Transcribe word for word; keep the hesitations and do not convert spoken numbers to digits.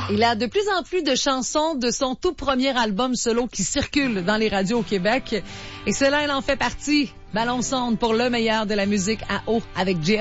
Il a de plus en plus de chansons de son tout premier album solo qui circulent dans les radios au Québec. Et cela, il en fait partie. Ballon sonde pour le meilleur de la musique à eau avec J